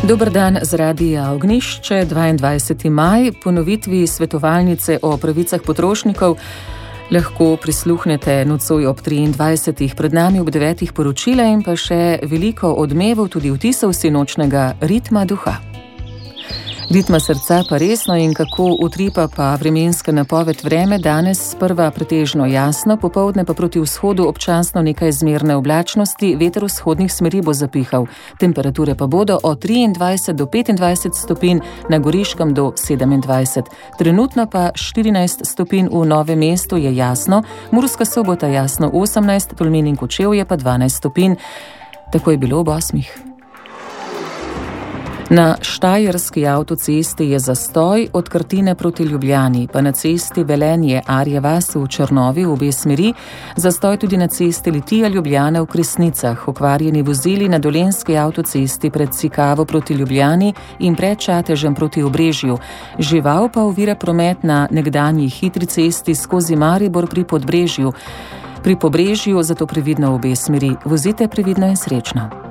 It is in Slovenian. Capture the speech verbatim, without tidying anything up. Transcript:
Dober dan z Radia Ognjišče, dvaindvajseti maj, ponovitvi svetovalnice o pravicah potrošnikov. Lahko prisluhnete nocoj ob triindvajsetih, pred nami ob devetih poročila in pa še veliko odmevov, tudi vtisov sinočnega ritma duha. Ritma srca pa resno in kako utripa pa vremenska napoved vreme. Danes sprva pretežno jasno, popoldne pa proti vzhodu občasno nekaj zmerne oblačnosti, veter vzhodnih smeri bo zapihal. Temperature pa bodo od triindvajset do petindvajset stopinj, na Goriškem do sedemindvajset. Trenutno pa štirinajst stopinj v Novem mestu je jasno, Murska Sobota jasno osemnajst, Tolmin in Kočevje pa dvanajst stopinj. Tako je bilo ob osmih. Na štajerski avtocesti je zastoj od Krtine proti Ljubljani, pa na cesti Velenje-Arje vas v Črnovi v obe smeri, zastoj tudi na cesti Litija-Ljubljana v Kresnicah, okvarjeni vozili na dolenjski avtocesti pred Cikavo proti Ljubljani in pred Čatežem proti Obrežju. Žival pa ovira promet na nekdanji hitri cesti skozi Maribor pri Podbrežju. Pri Pobrežju zato previdno v obe smeri. Vozite previdno in srečno.